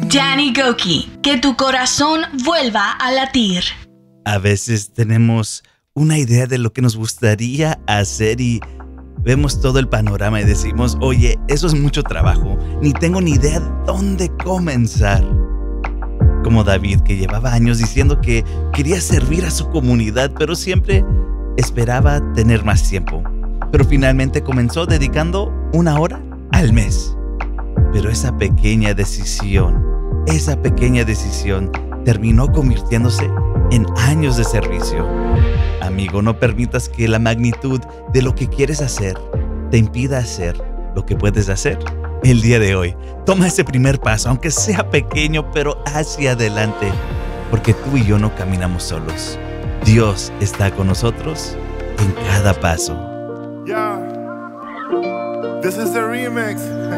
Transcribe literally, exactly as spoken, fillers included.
Danny Gokey, que tu corazón vuelva a latir. A veces tenemos una idea de lo que nos gustaría hacer y vemos todo el panorama y decimos, oye, eso es mucho trabajo, ni tengo ni idea de dónde comenzar. Como David, que llevaba años diciendo que quería servir a su comunidad, pero siempre esperaba tener más tiempo. Pero finalmente comenzó dedicando una hora al mes. Pero esa pequeña decisión, esa pequeña decisión terminó convirtiéndose en años de servicio. Amigo, no permitas que la magnitud de lo que quieres hacer te impida hacer lo que puedes hacer el día de hoy. Toma ese primer paso, aunque sea pequeño, pero hacia adelante, porque tú y yo no caminamos solos. Dios está con nosotros en cada paso. Yeah, this is the remix.